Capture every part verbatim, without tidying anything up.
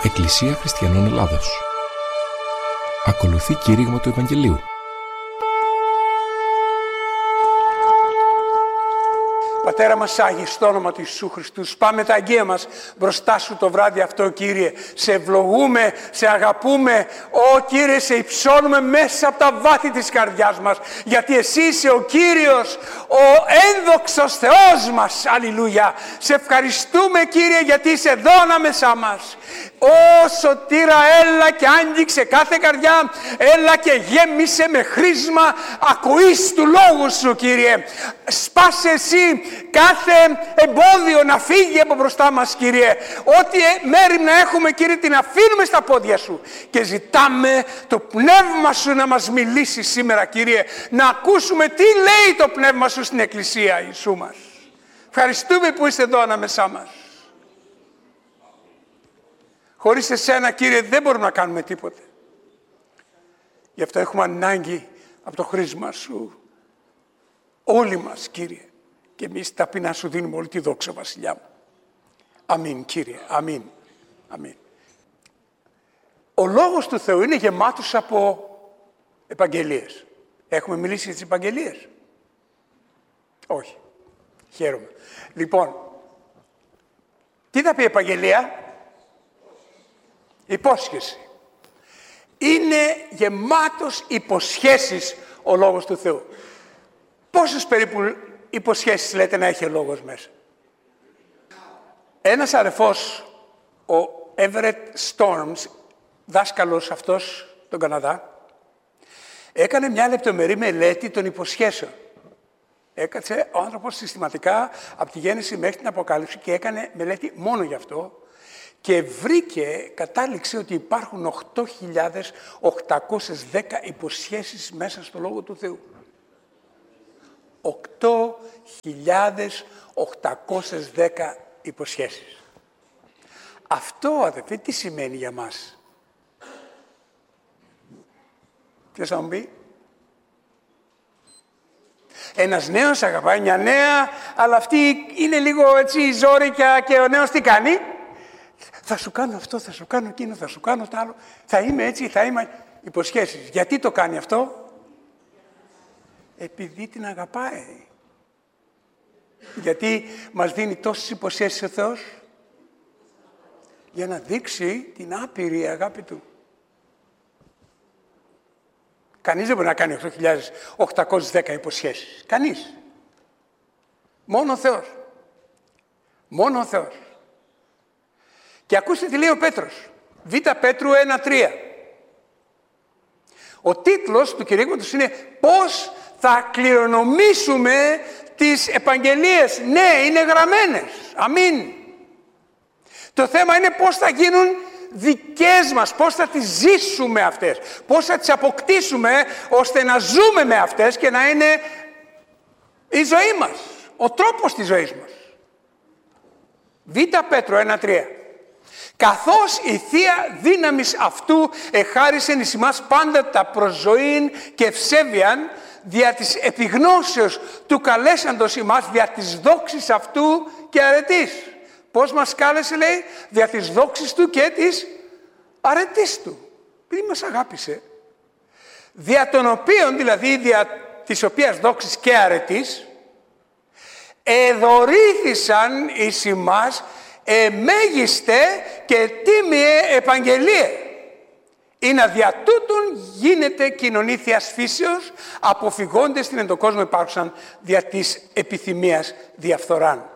Εκκλησία Χριστιανών Ελλάδος. Ακολουθεί κήρυγμα του Ευαγγελίου. Πατέρα μας Άγιε, στο όνομα του Ιησού Χριστού, πάμε τα αγγεία μας μπροστά σου το βράδυ αυτό, Κύριε. Σε ευλογούμε, σε αγαπούμε. Ω Κύριε, σε υψώνουμε μέσα από τα βάθη της καρδιάς μας, γιατί εσύ είσαι ο Κύριος, ο ένδοξος Θεός μας. Αλληλούια. Σε ευχαριστούμε, Κύριε, γιατί είσαι εδώ ανάμεσά μας. Ω Σωτήρα, έλα και άγγιξε κάθε καρδιά, έλα και γέμισε με χρήσμα ακοής του λόγου σου, Κύριε. Σπάσε εσύ κάθε εμπόδιο να φύγει από μπροστά μας, Κύριε. Ό,τι μέρη να έχουμε, Κύριε, την αφήνουμε στα πόδια σου και ζητάμε το πνεύμα σου να μας μιλήσει σήμερα, Κύριε, να ακούσουμε τι λέει το πνεύμα σου στην Εκκλησία, Ιησού μας. Ευχαριστούμε που είστε εδώ ανάμεσά μας. Χωρίς εσένα, Κύριε, δεν μπορούμε να κάνουμε τίποτε. Γι' αυτό έχουμε ανάγκη από το χρήσμα σου. Όλοι μας, Κύριε. Και εμείς ταπεινά σου δίνουμε όλη τη δόξα, Βασιλιά μου. Αμήν, Κύριε. Αμήν. Αμήν. Ο Λόγος του Θεού είναι γεμάτος από επαγγελίες. Έχουμε μιλήσει για τις επαγγελίες? Όχι. Χαίρομαι. Λοιπόν, τι θα πει επαγγελία? Υπόσχεση. Είναι γεμάτος υποσχέσεις ο Λόγος του Θεού. Πόσες περίπου υποσχέσεις λέτε να έχει ο Λόγος μέσα? Ένας αδερφός, ο Everett Storms, δάσκαλος αυτός τον Καναδά, έκανε μια λεπτομερή μελέτη των υποσχέσεων. Έκατσε ο άνθρωπος συστηματικά από τη Γέννηση μέχρι την Αποκάλυψη και έκανε μελέτη μόνο γι' αυτό και βρήκε, κατάληξε ότι υπάρχουν οκτώ χιλιάδες οκτακόσιες δέκα υποσχέσεις μέσα στο Λόγο του Θεού. οκτώ χιλιάδες οκτακόσιες δέκα υποσχέσεις. Αυτό, αδελφοί, τι σημαίνει για μας? Ποιος θα μου πει? Ένας νέος αγαπάει μια νέα, αλλά αυτή είναι λίγο έτσι ζόρικια και ο νέος τι κάνει? Θα σου κάνω αυτό, θα σου κάνω εκείνο, θα σου κάνω το άλλο. Θα είμαι έτσι, θα είμαι... Υποσχέσεις. Γιατί το κάνει αυτό? Επειδή την αγαπάει. Γιατί μας δίνει τόσες υποσχέσεις ο Θεός? Για να δείξει την άπειρη αγάπη Του. Κανείς δεν μπορεί να κάνει οκτώ χιλιάδες οκτακόσιες δέκα υποσχέσεις. Κανείς. Μόνο ο Θεός. Μόνο ο Θεός. Και ακούστε τι λέει ο Πέτρος. Β Πέτρου ένα τρία. Ο τίτλος του κηρύγματος είναι «Πώς θα κληρονομήσουμε τις επαγγελίες». Ναι, είναι γραμμένες. Αμήν. Το θέμα είναι πώς θα γίνουν δικές μας, πώς θα τις ζήσουμε αυτές, πώς θα τις αποκτήσουμε ώστε να ζούμε με αυτές και να είναι η ζωή μας, ο τρόπος της ζωής μας. Β Πέτρο ένα τρία. Καθώς η Θεία δύναμις αυτού εχάρισεν εις ημάς πάντα τα προσζωήν και ευσέβειαν δια της επιγνώσεως του καλέσαντος ημάς δια της δόξης αυτού και αρετής. Πώς μας κάλεσε, λέει? Δια της δόξης του και της αρετής του. Επειδή μας αγάπησε. Δια των οποίων, δηλαδή δια της οποίας δόξης και αρετής, εδωρήθησαν εις ημάς εμέγιστε και τίμιε επαγγελίε. Ή να δια τούτων γίνεται κοινωνή θείας φύσεως, αποφυγώντες την εν τον κόσμο υπάρχουσαν δια της επιθυμίας διαφθοράν.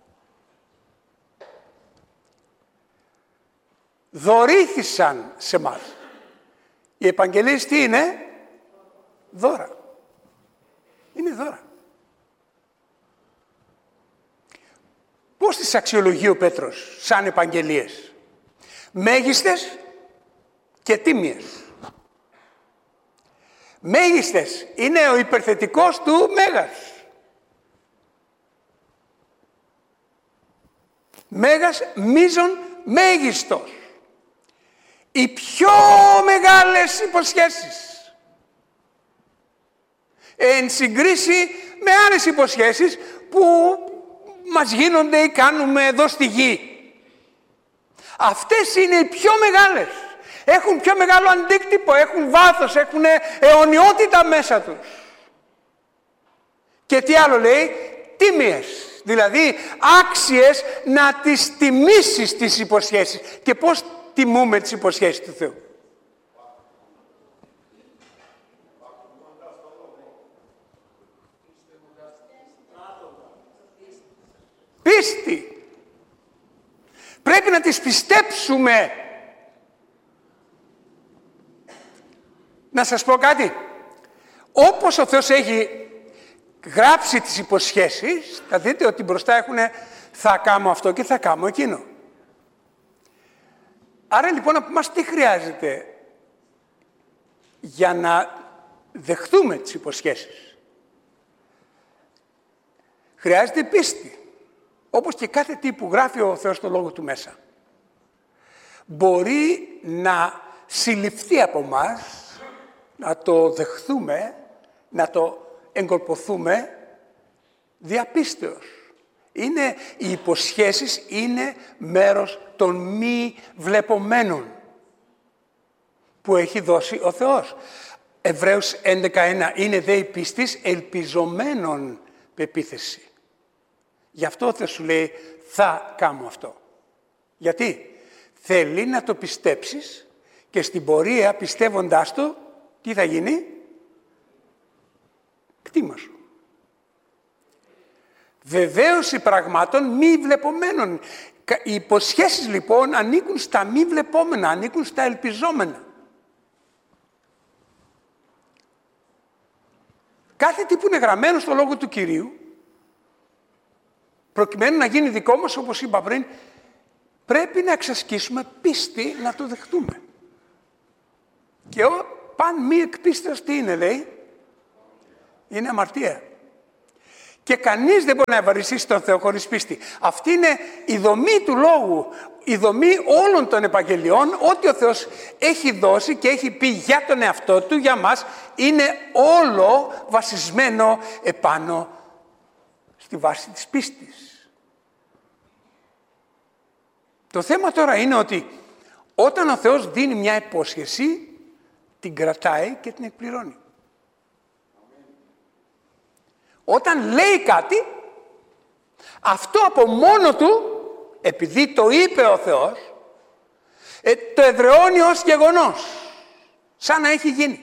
Δωρήθησαν σε μας. Οι επαγγελίες τι είναι? Δώρα. Είναι δώρα. Πώς τις αξιολογεί ο Πέτρος σαν επαγγελίες? Μέγιστες και τίμιες. Μέγιστες είναι ο υπερθετικός του μέγας. Μέγας μείζων μέγιστος. Οι πιο μεγάλες υποσχέσεις. Εν συγκρίση με άλλες υποσχέσεις που μας γίνονται ή κάνουμε εδώ στη γη. Αυτές είναι οι πιο μεγάλες. Έχουν πιο μεγάλο αντίκτυπο, έχουν βάθος, έχουν αιωνιότητα μέσα τους. Και τι άλλο λέει? Τίμιες. Δηλαδή άξιες να τις τιμήσεις τις υποσχέσεις. Και πώς τιμούμε τις υποσχέσεις του Θεού? Πίστη. Πρέπει να τις πιστέψουμε. Να σας πω κάτι. Όπως ο Θεός έχει γράψει τις υποσχέσεις, θα δείτε ότι μπροστά έχουν θα κάνω αυτό και θα κάνω εκείνο. Άρα λοιπόν από μας τι χρειάζεται για να δεχτούμε τις υποσχέσεις? Χρειάζεται πίστη. Όπως και κάθε τι που γράφει ο Θεός στο Λόγο Του μέσα. Μπορεί να συλληφθεί από μας, να το δεχθούμε, να το εγκολποθούμε διαπίστεως. Είναι, οι υποσχέσεις είναι μέρος των μη βλεπομένων που έχει δώσει ο Θεός. Εβραίους έντεκα ένα, είναι δε η πίστης ελπιζομένων πεποίθηση. Γι' αυτό ο Θεός σου λέει θα κάνω αυτό. Γιατί θέλει να το πιστέψεις και στην πορεία πιστεύοντάς το τι θα γίνει? Κτήμα σου. Βεβαίωση πραγμάτων μη βλεπομένων. Οι υποσχέσεις λοιπόν ανήκουν στα μη βλεπόμενα, ανήκουν στα ελπιζόμενα. Κάθε τι που είναι γραμμένο στο Λόγο του Κυρίου, προκειμένου να γίνει δικό μας, όπως είπα πριν, πρέπει να εξασκήσουμε πίστη να το δεχτούμε. Και ο παν μη εκπίστας τι είναι, λέει? Είναι αμαρτία. Και κανείς δεν μπορεί να ευαριστήσει τον Θεό χωρίς πίστη. Αυτή είναι η δομή του Λόγου, η δομή όλων των Ευαγγελιών, ό,τι ο Θεός έχει δώσει και έχει πει για τον εαυτό Του, για μας, είναι όλο βασισμένο επάνω στη βάση της πίστης. Το θέμα τώρα είναι ότι όταν ο Θεός δίνει μια υπόσχεση, την κρατάει και την εκπληρώνει. Όταν λέει κάτι, αυτό από μόνο του, επειδή το είπε ο Θεός, ε, το εδραιώνει ως γεγονός, σαν να έχει γίνει.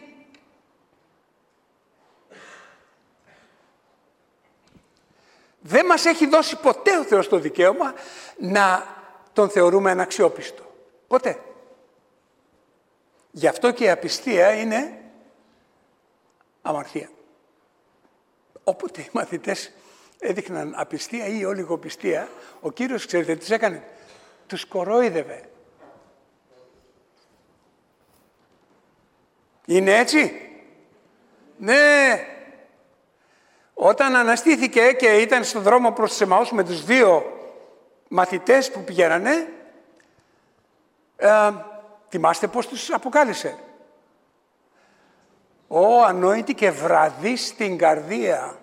Δεν μας έχει δώσει ποτέ ο Θεός το δικαίωμα να τον θεωρούμε αναξιόπιστο. Ποτέ. Γι' αυτό και η απιστία είναι αμαρτία. Όποτε οι μαθητές έδειχναν απιστία ή ολιγοπιστία, ο Κύριος, ξέρετε τι έκανε? Τους κορόιδευε. Είναι έτσι? Ναι. Όταν αναστήθηκε και ήταν στον δρόμο προς τους Εμαούς με τους δύο μαθητές που πηγαίνανε, ε, θυμάστε πώς τους αποκάλυψε? Ω ανόητη και βραδύ στην καρδία.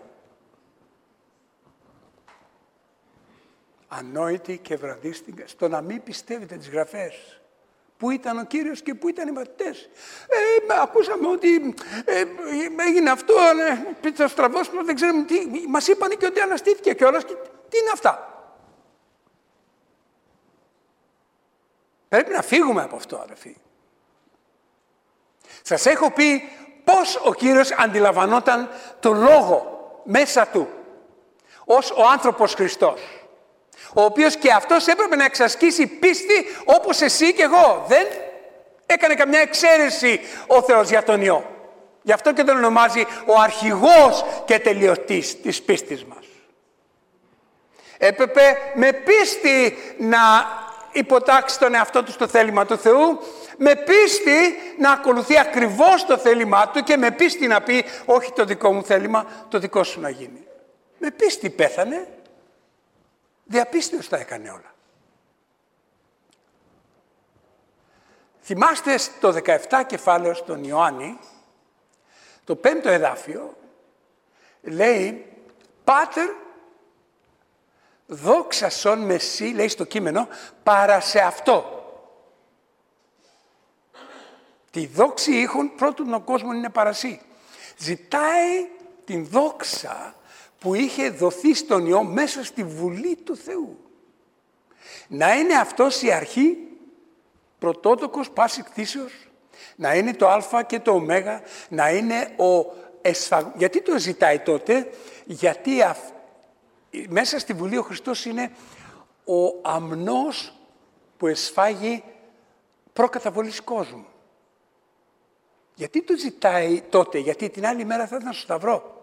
Ανόητη και βραδύ στην καρδία. Στο να μην πιστεύετε τις γραφές. Πού ήταν ο Κύριος και πού ήταν οι μαθητές. Ε, ακούσαμε ότι ε, έγινε αυτό, ε, το στραβώσιμο, δεν ξέρουμε τι. Μας είπαν και ότι αναστήθηκε κιόλας. Και, τι είναι αυτά? Πρέπει να φύγουμε από αυτό, αδελφοί. Σας έχω πει πώς ο Κύριος αντιλαμβανόταν το Λόγο μέσα του ως ο άνθρωπος Χριστός, ο οποίος και αυτός έπρεπε να εξασκήσει πίστη όπως εσύ και εγώ. Δεν έκανε καμιά εξαίρεση ο Θεός για τον Υιό. Γι' αυτό και τον ονομάζει ο αρχηγός και τελειωτής της πίστης μας. Έπρεπε με πίστη να υποτάξει τον εαυτό του στο θέλημα του Θεού, με πίστη να ακολουθεί ακριβώς το θέλημά του και με πίστη να πει όχι το δικό μου θέλημα, το δικό σου να γίνει. Με πίστη πέθανε, διαπίστεως τα έκανε όλα. Θυμάστε το δεκαεπτά κεφάλαιο στον Ιωάννη, το πέμπτο εδάφιο, λέει «Πάτερ, δόξασον με σύ», λέει στο κείμενο, «παρά σε αυτό». Τη δόξη ήχων πρώτον τον κόσμο είναι παρασύ. Ζητάει την δόξα που είχε δοθεί στον Υιό μέσα στη Βουλή του Θεού. Να είναι αυτός η αρχή, πρωτότοκος πάση κτήσεως, να είναι το α και το ω, να είναι ο εσφαγ... Γιατί το ζητάει τότε? Γιατί αυ... μέσα στη Βουλή ο Χριστός είναι ο αμνός που εσφάγει προκαταβολής κόσμου. Γιατί το ζητάει τότε? Γιατί την άλλη μέρα θα ήταν στο σταυρό.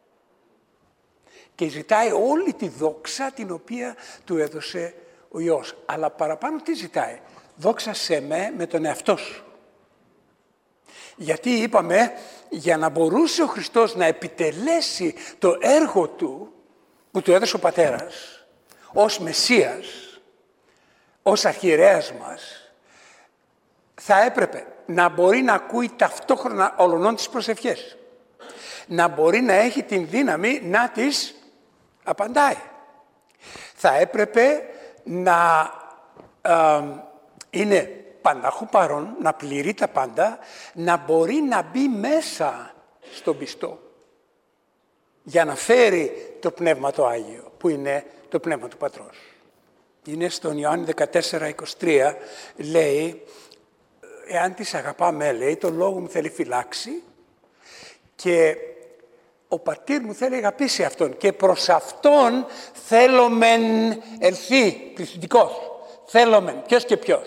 Και ζητάει όλη τη δόξα την οποία του έδωσε ο Υιός. Αλλά παραπάνω τι ζητάει? Δόξασέ με με τον εαυτό σου. Γιατί είπαμε, για να μπορούσε ο Χριστός να επιτελέσει το έργο του που του έδωσε ο Πατέρας ως Μεσσίας, ως αρχιερέας μας, θα έπρεπε να μπορεί να ακούει ταυτόχρονα ολονών τις προσευχές. Να μπορεί να έχει την δύναμη να τις απαντάει. Θα έπρεπε να ε, είναι πανταχού παρόν, να πληρεί τα πάντα, να μπορεί να μπει μέσα στον πιστό για να φέρει το Πνεύμα το Άγιο, που είναι το Πνεύμα του Πατρός. Είναι στον Ιωάννη δεκατέσσερα είκοσι τρία, λέει, εάν τις αγαπάμε, λέει, το λόγο μου θέλει φυλάξει και ο πατήρ μου θέλει αγαπήσει αυτόν και προς αυτόν θέλομεν ελθεί, πληθυντικός. Θέλομεν, ποιος και ποιος?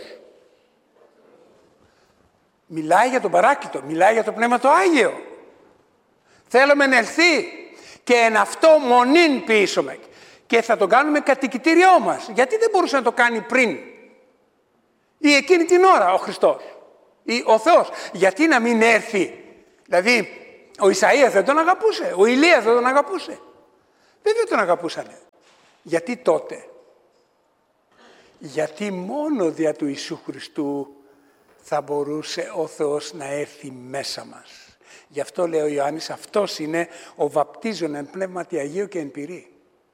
Μιλάει για τον Παράκλητο, μιλάει για το Πνεύμα το Άγιο. Θέλομεν ελθεί και εν αυτό μονήν ποιήσομεν. Και θα το κάνουμε κατοικητήριό μας. Γιατί δεν μπορούσε να το κάνει πριν ή εκείνη την ώρα ο Χριστός ή ο Θεός? Γιατί να μην έρθει? Δηλαδή ο Ισαΐας δεν τον αγαπούσε, ο Ηλίας δεν τον αγαπούσε. Βέβαια τον αγαπούσανε. Γιατί τότε? Γιατί μόνο δια του Ιησού Χριστού θα μπορούσε ο Θεός να έρθει μέσα μας. Γι' αυτό λέει ο Ιωάννης, αυτός είναι ο βαπτίζων εν πνεύματι Αγίου και εν πυρί.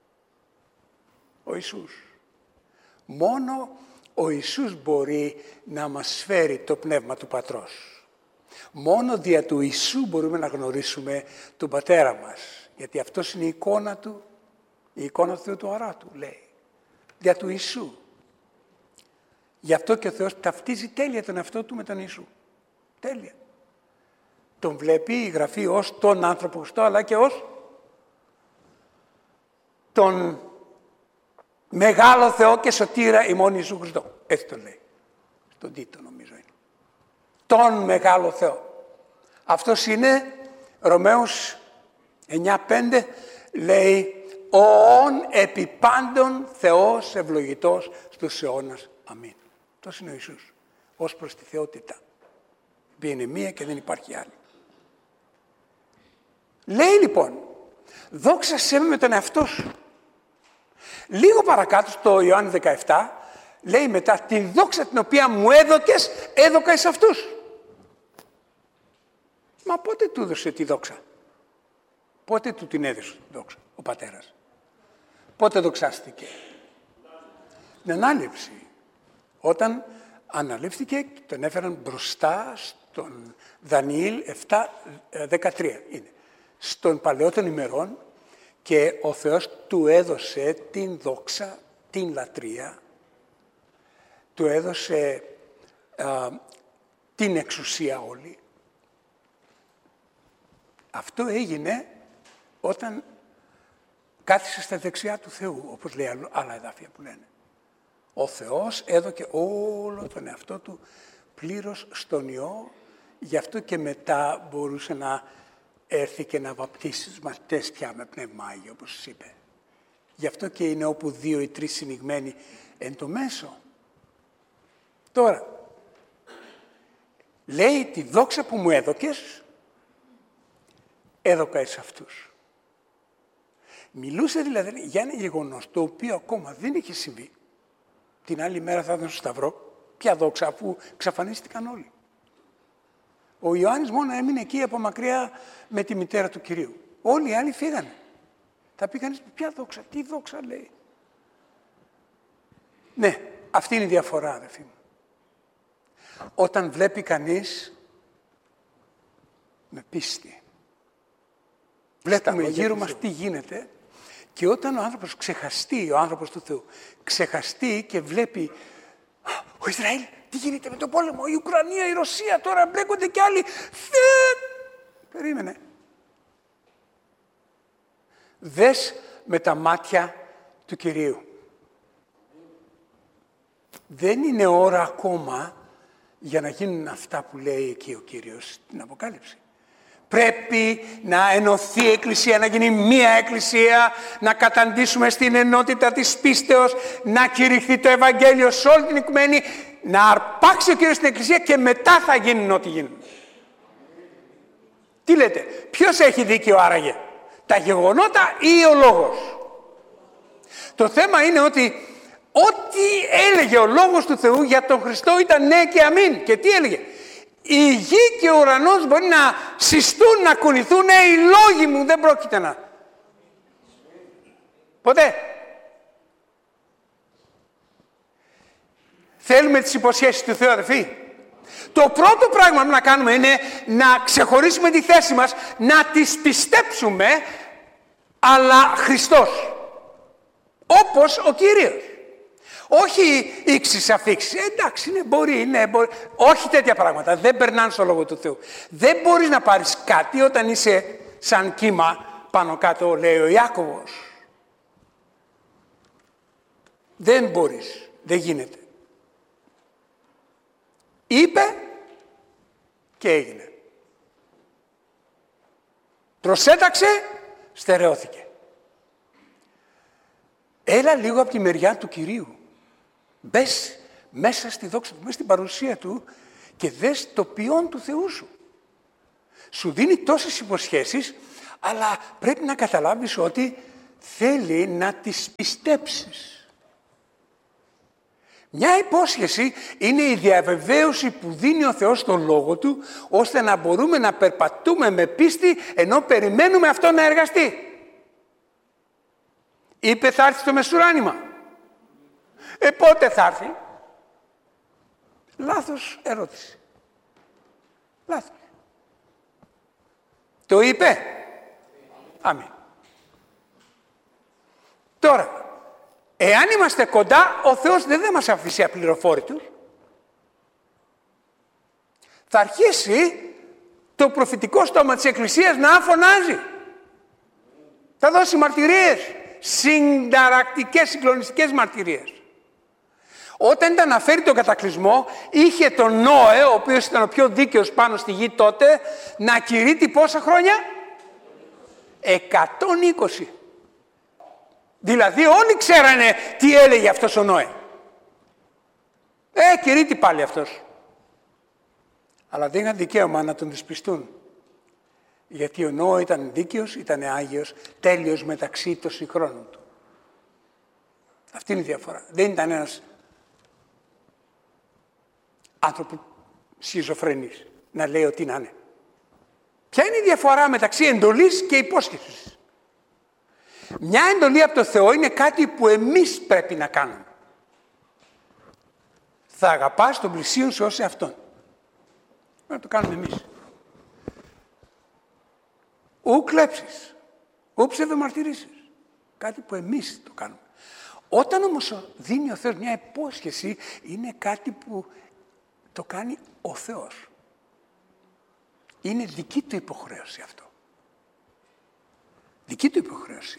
Ο Ιησούς. Μόνο ο Ιησούς μπορεί να μας φέρει το Πνεύμα του Πατρός. Μόνο δια του Ιησού μπορούμε να γνωρίσουμε τον Πατέρα μας. Γιατί αυτός είναι η εικόνα του, η εικόνα του Θεού του αράτου, λέει. Δια του Ιησού. Γι' αυτό και ο Θεός ταυτίζει τέλεια τον εαυτό του με τον Ιησού. Τέλεια. Τον βλέπει η Γραφή ως τον άνθρωπο Χριστό, αλλά και ως τον μεγάλο Θεό και σωτήρα ημών Ιησού Χριστό. Έτσι το λέει. Στον Τίτο νομίζω είναι. Τον μεγάλο Θεό. Αυτός είναι, Ρωμαίους εννιά πέντε λέει, «Οον επί πάντων Θεός ευλογητός στους αιώνας. Αμήν». Αυτός είναι ο Ιησούς, ως προς τη θεότητα. Που είναι μία και δεν υπάρχει άλλη. Λέει λοιπόν, δόξασέ με με τον εαυτό σου. Λίγο παρακάτω στο Ιωάννη δεκαεπτά, λέει μετά, τη δόξα την οποία μου έδωκες, έδωκα εις αυτούς. Μα πότε του έδωσε τη δόξα? Πότε του την έδωσε τη δόξα ο Πατέρας? Πότε δοξάστηκε? Την ανάληψη. Όταν αναλήφθηκε, τον έφεραν μπροστά στον Δανιήλ επτά δεκατρία είναι. Στον παλαιό των ημερών και ο Θεός του έδωσε την δόξα, την λατρεία, του έδωσε α, την εξουσία όλη. Αυτό έγινε όταν κάθισε στα δεξιά του Θεού, όπως λέει άλλα εδάφια που λένε. Ο Θεός έδωκε όλο τον εαυτό του πλήρως στον Υιό, γι' αυτό και μετά μπορούσε να έρθει και να βαπτίσει τους μαθητές πια με Πνεύμα Άγιο, όπως σας είπε. Γι' αυτό και είναι όπου δύο ή τρεις συνηγμένοι εν το μέσο. Τώρα, λέει τη δόξα που μου έδωκες, έδωκα εις αυτούς. Μιλούσε δηλαδή για ένα γεγονός το οποίο ακόμα δεν είχε συμβεί. Την άλλη μέρα θα ήταν στο Σταυρό. Ποια δόξα, αφού εξαφανίστηκαν όλοι. Ο Ιωάννης μόνο έμεινε εκεί από μακριά με τη μητέρα του Κυρίου. Όλοι οι άλλοι φύγανε. Θα πει κανείς, ποια δόξα, τι δόξα λέει. Ναι, αυτή είναι η διαφορά, αδελφοί μου. Όταν βλέπει κανείς με πίστη. Βλέπουμε γύρω μας τι γίνεται και όταν ο άνθρωπος ξεχαστεί, ο άνθρωπος του Θεού, ξεχαστεί και βλέπει ο Ισραήλ, τι γίνεται με τον πόλεμο, η Ουκρανία, η Ρωσία, τώρα μπλέκονται κι άλλοι. Θε... Περίμενε. Δες με τα μάτια του Κυρίου. Δεν είναι ώρα ακόμα για να γίνουν αυτά που λέει εκεί ο Κύριος στην Αποκάλυψη. Πρέπει να ενωθεί η Εκκλησία, να γίνει μία Εκκλησία, να καταντήσουμε στην ενότητα της πίστεως, να κηρυχθεί το Ευαγγέλιο σε όλη την οικουμένη, να αρπάξει ο Κύριος την Εκκλησία και μετά θα γίνουν ό,τι γίνουν. Τι λέτε, ποιος έχει δίκιο άραγε, τα γεγονότα ή ο λόγος? Το θέμα είναι ότι ό,τι έλεγε ο λόγος του Θεού για τον Χριστό ήταν ναι και αμήν. Και τι έλεγε? Η γη και ο ουρανός μπορεί να συστούν, να κουνηθούν, ναι, οι λόγοι μου δεν πρόκειται να. Ποτέ. Θέλουμε τις υποσχέσεις του Θεού, αδερφοί. Το πρώτο πράγμα που να κάνουμε είναι να ξεχωρίσουμε τη θέση μας, να τις πιστέψουμε, αλλά Χριστός. Όπως ο Κύριος. Όχι ήξεις αφήξεις. Ε, εντάξει, ναι, μπορεί, ναι, μπορεί. Όχι τέτοια πράγματα. Δεν περνάνε στο Λόγο του Θεού. Δεν μπορείς να πάρεις κάτι όταν είσαι σαν κύμα πάνω κάτω, λέει ο Ιάκωβος. Δεν μπορείς. Δεν γίνεται. Είπε και έγινε. Προσέταξε, στερεώθηκε. Έλα λίγο από τη μεριά του Κυρίου. Μπες μέσα στη δόξα του, μέσα στην παρουσία του και δες το ποιόν του Θεού σου. Σου δίνει τόσες υποσχέσεις, αλλά πρέπει να καταλάβεις ότι θέλει να τις πιστέψεις. Μια υπόσχεση είναι η διαβεβαίωση που δίνει ο Θεός στον Λόγο Του, ώστε να μπορούμε να περπατούμε με πίστη ενώ περιμένουμε αυτό να εργαστεί. Είπε θα έρθει το μεσουράνημα. Ε, πότε θα έρθει? Λάθος ερώτηση. Λάθος. Το είπε? Αμήν. Τώρα, εάν είμαστε κοντά, ο Θεός δεν θα μας αφήσει απληροφόρητους. Θα αρχίσει το προφητικό στόμα της Εκκλησίας να φωνάζει. Θα δώσει μαρτυρίες, συνταρακτικές, συγκλονιστικές μαρτυρίες. Όταν ήταν να φέρει τον κατακλυσμό, είχε τον Νόε, ο οποίος ήταν ο πιο δίκαιος πάνω στη γη τότε, να κηρύττει πόσα χρόνια? εκατόν είκοσι. Δηλαδή όλοι ξέρανε τι έλεγε αυτός ο Νόε. Ε, κηρύττει πάλι αυτός. Αλλά δεν είχαν δικαίωμα να τον δυσπιστούν. Γιατί ο Νόε ήταν δίκαιος, ήταν άγιος, τέλειος μεταξύ των συγχρόνων του. Αυτή είναι η διαφορά. Δεν ήταν ένας άνθρωπο σχιζοφρενής να λέει ότι να είναι. Ποια είναι η διαφορά μεταξύ εντολής και υπόσχεσης? Μια εντολή από το Θεό είναι κάτι που εμείς πρέπει να κάνουμε. Θα αγαπάς τον πλησίον σου ως εαυτόν. Να το κάνουμε εμείς. Ου κλέψεις, ου ψευδομαρτυρήσεις. Κάτι που εμείς το κάνουμε. Όταν όμως δίνει ο Θεός μια υπόσχεση, είναι κάτι που το κάνει ο Θεός. Είναι δική του υποχρέωση αυτό. Δική του υποχρέωση.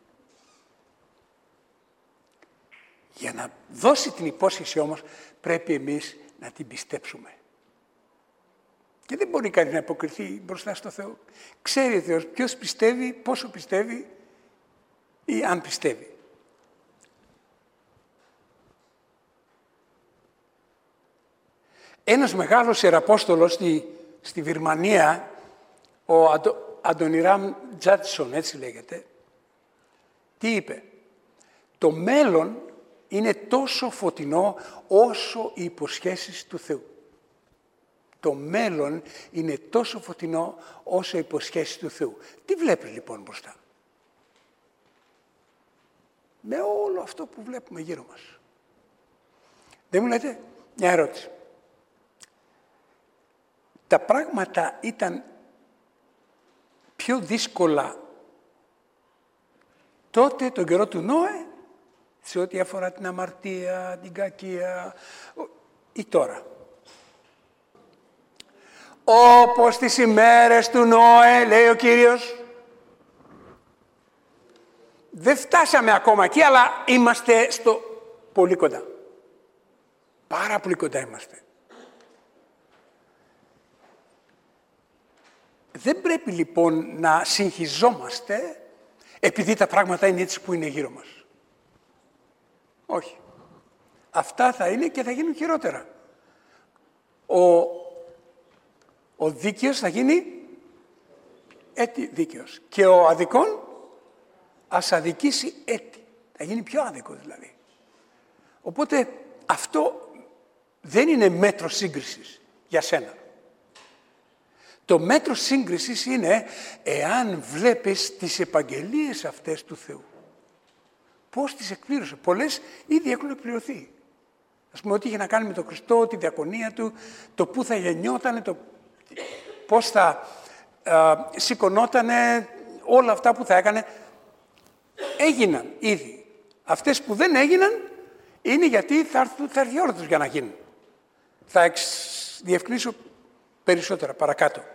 Για να δώσει την υπόσχεση όμως, πρέπει εμείς να την πιστέψουμε. Και δεν μπορεί κανείς να υποκριθεί μπροστά στο Θεό. Ξέρει ο Θεός ποιος πιστεύει, πόσο πιστεύει ή αν πιστεύει. Ένας μεγάλος ιεραπόστολος στη, στη Βυρμανία, ο Αντο, Αντονιράμ Τζάτσον, έτσι λέγεται, τι είπε? Το μέλλον είναι τόσο φωτεινό όσο οι υποσχέσεις του Θεού. Το μέλλον είναι τόσο φωτεινό όσο οι υποσχέσεις του Θεού. Τι βλέπεις λοιπόν μπροστά? Με όλο αυτό που βλέπουμε γύρω μας. Δεν μου λέτε? Μια ερώτηση. Τα πράγματα ήταν πιο δύσκολα τότε τον καιρό του Νόε, σε ό,τι αφορά την αμαρτία, την κακία, ή τώρα. Όπως τις ημέρες του Νόε, λέει ο Κύριος, δεν φτάσαμε ακόμα εκεί, αλλά είμαστε στο πολύ κοντά. Πάρα πολύ κοντά είμαστε. Δεν πρέπει λοιπόν να συγχυζόμαστε επειδή τα πράγματα είναι έτσι που είναι γύρω μας. Όχι. Αυτά θα είναι και θα γίνουν χειρότερα. Ο, ο δίκαιος θα γίνει έτη δίκαιος. Και ο αδικών ας αδικήσει έτη. Θα γίνει πιο άδικο δηλαδή. Οπότε αυτό δεν είναι μέτρο σύγκρισης για σένα. Το μέτρο σύγκρισης είναι εάν βλέπεις τις επαγγελίες αυτές του Θεού. Πώς τις εκπλήρωσε. Πολλές ήδη έχουν εκπληρωθεί. Ας πούμε, ό,τι είχε να κάνει με τον Χριστό, τη διακονία του, το πού θα γεννιότανε, το πώς θα α, σηκωνότανε, όλα αυτά που θα έκανε, έγιναν ήδη. Αυτές που δεν έγιναν είναι γιατί θα έρθει, θα έρθει η ώρα τους για να γίνουν. Θα εξ, διευκρινίσω περισσότερα παρακάτω.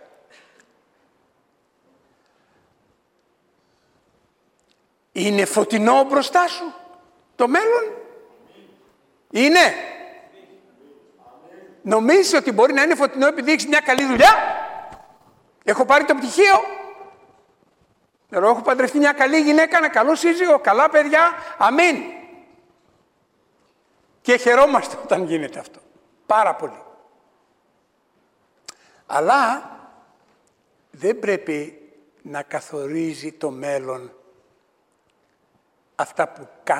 Είναι φωτεινό μπροστά σου το μέλλον? Είναι. Νομίζεις ότι μπορεί να είναι φωτεινό επειδή έχεις μια καλή δουλειά? Έχω πάρει το πτυχίο. Εγώ έχω παντρευτεί μια καλή γυναίκα, ένα καλό σύζυγο, καλά παιδιά. Αμήν. Και χαιρόμαστε όταν γίνεται αυτό. Πάρα πολύ. Αλλά δεν πρέπει να καθορίζει το μέλλον αυτά που κάνει.